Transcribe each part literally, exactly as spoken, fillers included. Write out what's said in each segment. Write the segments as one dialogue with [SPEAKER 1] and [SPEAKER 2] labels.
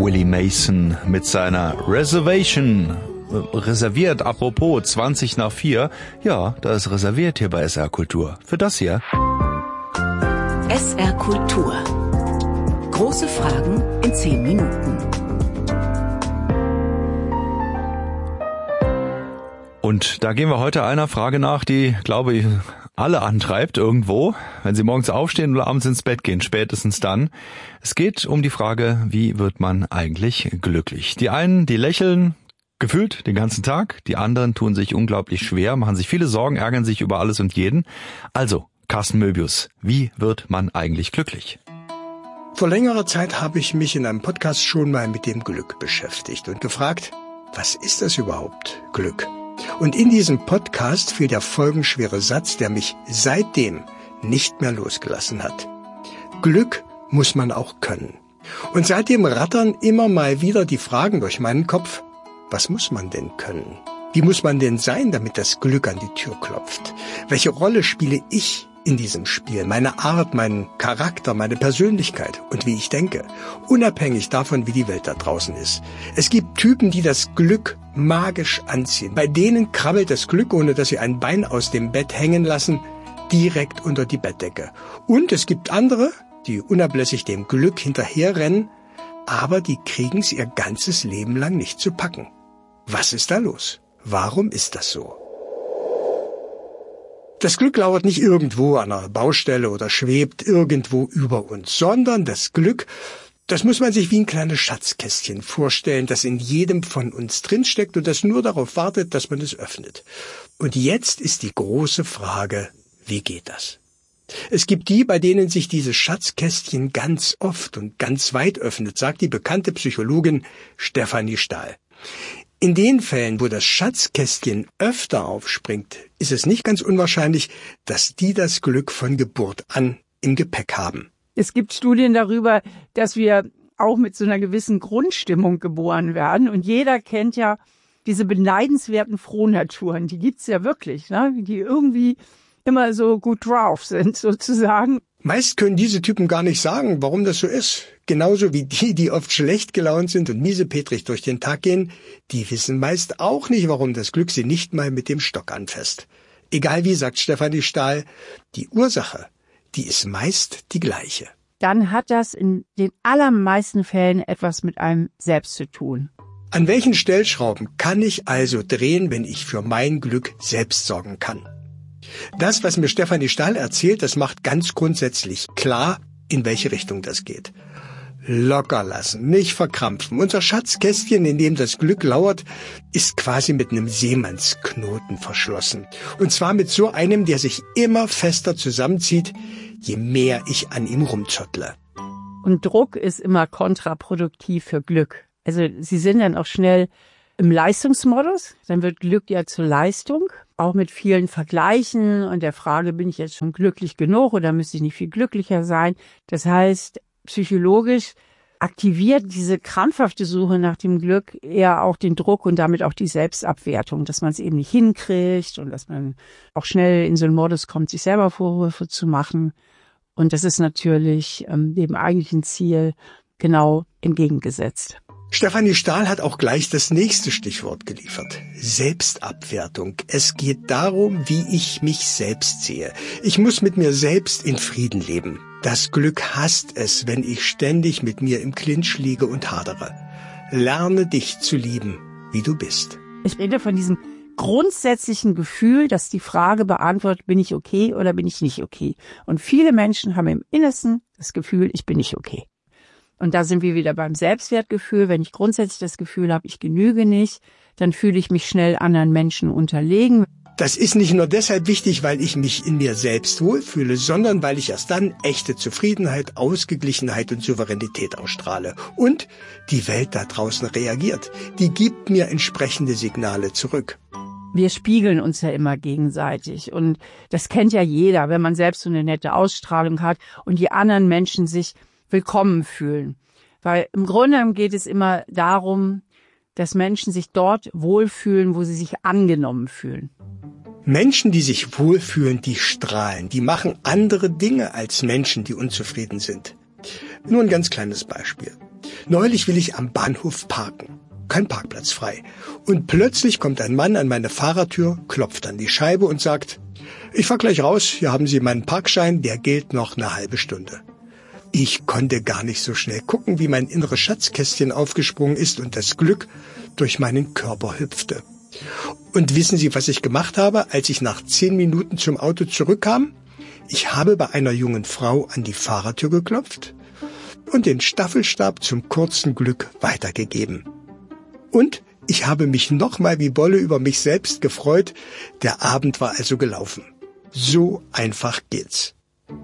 [SPEAKER 1] Willie Mason mit seiner Reservation. Reserviert, apropos, zwanzig nach vier. Ja, da ist reserviert hier bei S R Kultur. Für das hier.
[SPEAKER 2] S R Kultur. Große Fragen in zehn Minuten.
[SPEAKER 1] Und da gehen wir heute einer Frage nach, die, glaube ich, alle antreibt irgendwo, wenn sie morgens aufstehen oder abends ins Bett gehen, spätestens dann. Es geht um die Frage, wie wird man eigentlich glücklich? Die einen, die lächeln gefühlt den ganzen Tag, die anderen tun sich unglaublich schwer, machen sich viele Sorgen, ärgern sich über alles und jeden. Also, Carsten Möbius, wie wird man eigentlich glücklich?
[SPEAKER 3] Vor längerer Zeit habe ich mich in einem Podcast schon mal mit dem Glück beschäftigt und gefragt, was ist das überhaupt, Glück? Und in diesem Podcast fiel der folgenschwere Satz, der mich seitdem nicht mehr losgelassen hat. Glück muss man auch können. Und seitdem rattern immer mal wieder die Fragen durch meinen Kopf, was muss man denn können? Wie muss man denn sein, damit das Glück an die Tür klopft? Welche Rolle spiele ich in diesem Spiel? Meine Art, meinen Charakter, meine Persönlichkeit und wie ich denke. Unabhängig davon, wie die Welt da draußen ist. Es gibt Typen, die das Glück magisch anziehen. Bei denen krabbelt das Glück, ohne dass sie ein Bein aus dem Bett hängen lassen, direkt unter die Bettdecke. Und es gibt andere, die unablässig dem Glück hinterherrennen, aber die kriegen es ihr ganzes Leben lang nicht zu packen. Was ist da los? Warum ist das so? Das Glück lauert nicht irgendwo an einer Baustelle oder schwebt irgendwo über uns, sondern das Glück, das muss man sich wie ein kleines Schatzkästchen vorstellen, das in jedem von uns drinsteckt und das nur darauf wartet, dass man es öffnet. Und jetzt ist die große Frage, wie geht das? Es gibt die, bei denen sich dieses Schatzkästchen ganz oft und ganz weit öffnet, sagt die bekannte Psychologin Stefanie Stahl. In den Fällen, wo das Schatzkästchen öfter aufspringt, ist es nicht ganz unwahrscheinlich, dass die das Glück von Geburt an im Gepäck haben.
[SPEAKER 4] Es gibt Studien darüber, dass wir auch mit so einer gewissen Grundstimmung geboren werden. Und jeder kennt ja diese beneidenswerten Frohnaturen. Die gibt's ja wirklich, ne? Die irgendwie immer so gut drauf sind, sozusagen.
[SPEAKER 3] Meist können diese Typen gar nicht sagen, warum das so ist. Genauso wie die, die oft schlecht gelaunt sind und miesepetrig durch den Tag gehen, die wissen meist auch nicht, warum das Glück sie nicht mal mit dem Stock anfasst. Egal wie, sagt Stefanie Stahl, die Ursache, die ist meist die gleiche.
[SPEAKER 4] Dann hat das in den allermeisten Fällen etwas mit einem selbst zu tun.
[SPEAKER 3] An welchen Stellschrauben kann ich also drehen, wenn ich für mein Glück selbst sorgen kann? Das, was mir Stefanie Stahl erzählt, das macht ganz grundsätzlich klar, in welche Richtung das geht. Locker lassen, nicht verkrampfen. Unser Schatzkästchen, in dem das Glück lauert, ist quasi mit einem Seemannsknoten verschlossen. Und zwar mit so einem, der sich immer fester zusammenzieht, je mehr ich an ihm rumzottle.
[SPEAKER 4] Und Druck ist immer kontraproduktiv für Glück. Also Sie sind dann auch schnell im Leistungsmodus, dann wird Glück ja zur Leistung, auch mit vielen Vergleichen und der Frage, bin ich jetzt schon glücklich genug oder müsste ich nicht viel glücklicher sein? Das heißt, psychologisch aktiviert diese krampfhafte Suche nach dem Glück eher auch den Druck und damit auch die Selbstabwertung, dass man es eben nicht hinkriegt und dass man auch schnell in so einen Modus kommt, sich selber Vorwürfe zu machen. Und das ist natürlich ähm, dem eigentlichen Ziel genau entgegengesetzt.
[SPEAKER 3] Stefanie Stahl hat auch gleich das nächste Stichwort geliefert. Selbstabwertung. Es geht darum, wie ich mich selbst sehe. Ich muss mit mir selbst in Frieden leben. Das Glück hasst es, wenn ich ständig mit mir im Clinch liege und hadere. Lerne dich zu lieben, wie du bist.
[SPEAKER 4] Ich rede von diesem grundsätzlichen Gefühl, dass die Frage beantwortet, bin ich okay oder bin ich nicht okay? Und viele Menschen haben im Innersten das Gefühl, ich bin nicht okay. Und da sind wir wieder beim Selbstwertgefühl. Wenn ich grundsätzlich das Gefühl habe, ich genüge nicht, dann fühle ich mich schnell anderen Menschen unterlegen.
[SPEAKER 3] Das ist nicht nur deshalb wichtig, weil ich mich in mir selbst wohlfühle, sondern weil ich erst dann echte Zufriedenheit, Ausgeglichenheit und Souveränität ausstrahle. Und die Welt da draußen reagiert. Die gibt mir entsprechende Signale zurück.
[SPEAKER 4] Wir spiegeln uns ja immer gegenseitig. Und das kennt ja jeder, wenn man selbst so eine nette Ausstrahlung hat und die anderen Menschen sich willkommen fühlen. Weil im Grunde geht es immer darum, dass Menschen sich dort wohlfühlen, wo sie sich angenommen fühlen.
[SPEAKER 3] Menschen, die sich wohlfühlen, die strahlen, die machen andere Dinge als Menschen, die unzufrieden sind. Nur ein ganz kleines Beispiel. Neulich will ich am Bahnhof parken. Kein Parkplatz frei. Und plötzlich kommt ein Mann an meine Fahrertür, klopft an die Scheibe und sagt, ich fahr gleich raus, hier haben Sie meinen Parkschein, der gilt noch eine halbe Stunde. Ich konnte gar nicht so schnell gucken, wie mein inneres Schatzkästchen aufgesprungen ist und das Glück durch meinen Körper hüpfte. Und wissen Sie, was ich gemacht habe, als ich nach zehn Minuten zum Auto zurückkam? Ich habe bei einer jungen Frau an die Fahrertür geklopft und den Staffelstab zum kurzen Glück weitergegeben. Und ich habe mich nochmal wie Bolle über mich selbst gefreut. Der Abend war also gelaufen. So einfach geht's.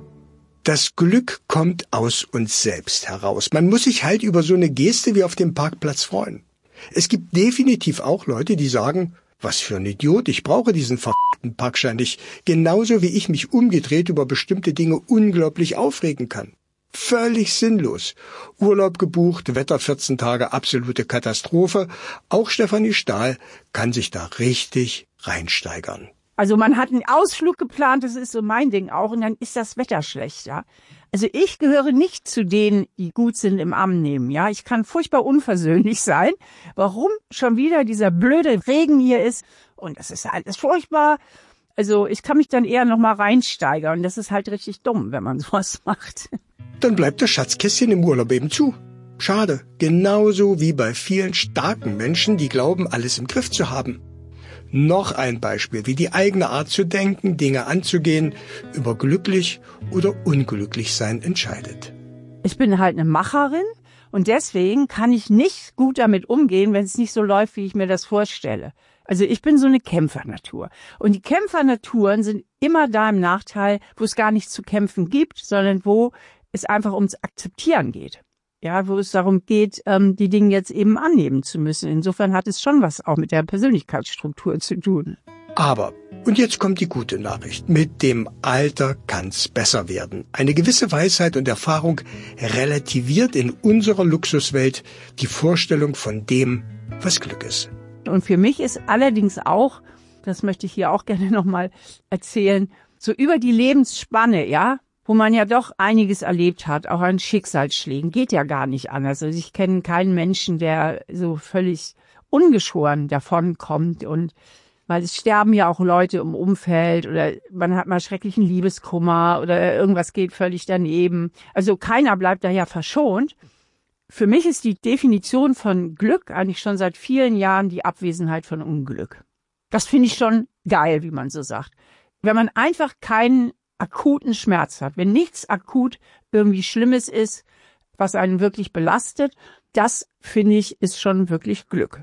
[SPEAKER 3] Das Glück kommt aus uns selbst heraus. Man muss sich halt über so eine Geste wie auf dem Parkplatz freuen. Es gibt definitiv auch Leute, die sagen, was für ein Idiot, ich brauche diesen verdammten Parkschein nicht. Genauso wie ich mich umgedreht über bestimmte Dinge unglaublich aufregen kann. Völlig sinnlos. Urlaub gebucht, Wetter vierzehn Tage, absolute Katastrophe. Auch Stefanie Stahl kann sich da richtig reinsteigern.
[SPEAKER 4] Also man hat einen Ausflug geplant, das ist so mein Ding auch, und dann ist das Wetter schlecht, ja. Also ich gehöre nicht zu denen, die gut sind im Arm nehmen, ja. Ich kann furchtbar unversöhnlich sein. Warum schon wieder dieser blöde Regen hier ist und das ist alles furchtbar. Also ich kann mich dann eher noch mal reinsteigern und das ist halt richtig dumm, wenn man sowas macht.
[SPEAKER 3] Dann bleibt das Schatzkästchen im Urlaub eben zu. Schade, genauso wie bei vielen starken Menschen, die glauben, alles im Griff zu haben. Noch ein Beispiel, wie die eigene Art zu denken, Dinge anzugehen, über glücklich oder unglücklich sein entscheidet.
[SPEAKER 4] Ich bin halt eine Macherin und deswegen kann ich nicht gut damit umgehen, wenn es nicht so läuft, wie ich mir das vorstelle. Also ich bin so eine Kämpfernatur. Und die Kämpfernaturen sind immer da im Nachteil, wo es gar nichts zu kämpfen gibt, sondern wo es einfach ums Akzeptieren geht. Ja, wo es darum geht, ähm, die Dinge jetzt eben annehmen zu müssen. Insofern hat es schon was auch mit der Persönlichkeitsstruktur zu tun.
[SPEAKER 3] Aber, und jetzt kommt die gute Nachricht, mit dem Alter kann's besser werden. Eine gewisse Weisheit und Erfahrung relativiert in unserer Luxuswelt die Vorstellung von dem, was Glück ist.
[SPEAKER 4] Und für mich ist allerdings auch, das möchte ich hier auch gerne nochmal erzählen, so über die Lebensspanne, ja, wo man ja doch einiges erlebt hat, auch an Schicksalsschlägen, geht ja gar nicht anders. Also ich kenne keinen Menschen, der so völlig ungeschoren davonkommt. Und weil es sterben ja auch Leute im Umfeld oder man hat mal schrecklichen Liebeskummer oder irgendwas geht völlig daneben. Also keiner bleibt da ja verschont. Für mich ist die Definition von Glück eigentlich schon seit vielen Jahren die Abwesenheit von Unglück. Das finde ich schon geil, wie man so sagt. Wenn man einfach keinen akuten Schmerz hat, wenn nichts akut irgendwie Schlimmes ist, was einen wirklich belastet, das, finde ich, ist schon wirklich Glück.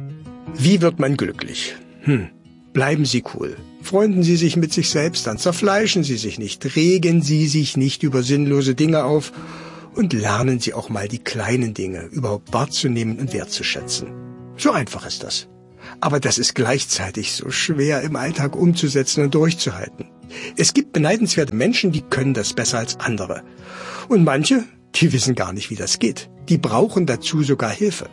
[SPEAKER 3] Wie wird man glücklich? Hm. Bleiben Sie cool. Freunden Sie sich mit sich selbst an, zerfleischen Sie sich nicht, regen Sie sich nicht über sinnlose Dinge auf und lernen Sie auch mal die kleinen Dinge überhaupt wahrzunehmen und wertzuschätzen. So einfach ist das. Aber das ist gleichzeitig so schwer im Alltag umzusetzen und durchzuhalten. Es gibt beneidenswerte Menschen, die können das besser als andere. Und manche, die wissen gar nicht, wie das geht. Die brauchen dazu sogar Hilfe.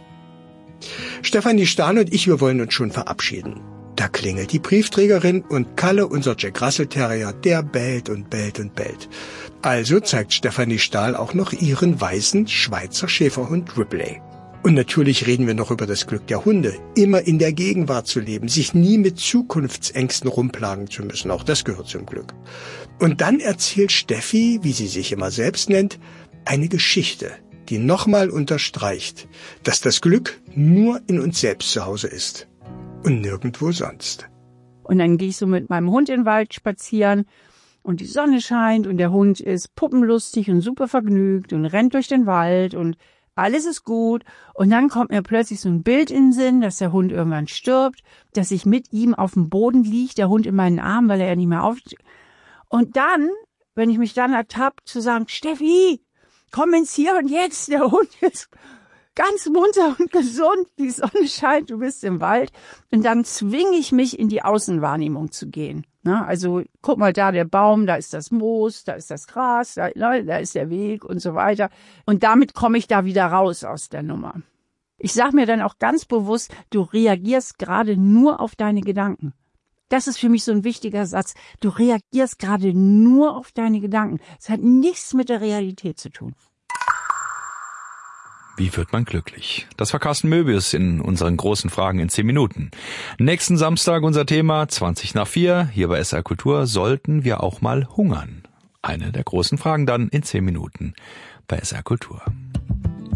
[SPEAKER 3] Stefanie Stahl und ich, wir wollen uns schon verabschieden. Da klingelt die Briefträgerin und Kalle, unser Jack Russell Terrier, der bellt und bellt und bellt. Also zeigt Stefanie Stahl auch noch ihren weißen Schweizer Schäferhund Ripley. Und natürlich reden wir noch über das Glück der Hunde, immer in der Gegenwart zu leben, sich nie mit Zukunftsängsten rumplagen zu müssen. Auch das gehört zum Glück. Und dann erzählt Steffi, wie sie sich immer selbst nennt, eine Geschichte, die nochmal unterstreicht, dass das Glück nur in uns selbst zu Hause ist und nirgendwo sonst.
[SPEAKER 4] Und dann gehe ich so mit meinem Hund in den Wald spazieren und die Sonne scheint und der Hund ist puppenlustig und super vergnügt und rennt durch den Wald und alles ist gut. Und dann kommt mir plötzlich so ein Bild in den Sinn, dass der Hund irgendwann stirbt, dass ich mit ihm auf dem Boden liege, der Hund in meinen Armen, weil er ja nicht mehr aufsteht. Und dann, wenn ich mich dann ertappe, zu sagen, Steffi, komm ins Hier und Jetzt, der Hund ist ganz munter und gesund, die Sonne scheint, du bist im Wald. Und dann zwinge ich mich, in die Außenwahrnehmung zu gehen. Na, also guck mal, da der Baum, da ist das Moos, da ist das Gras, da, da ist der Weg und so weiter. Und damit komme ich da wieder raus aus der Nummer. Ich sage mir dann auch ganz bewusst, du reagierst gerade nur auf deine Gedanken. Das ist für mich so ein wichtiger Satz. Du reagierst gerade nur auf deine Gedanken. Es hat nichts mit der Realität zu tun.
[SPEAKER 1] Wie wird man glücklich? Das war Carsten Möbius in unseren großen Fragen in zehn Minuten. Nächsten Samstag unser Thema zwanzig nach vier. Hier bei S R Kultur sollten wir auch mal hungern. Eine der großen Fragen dann in zehn Minuten bei S R Kultur.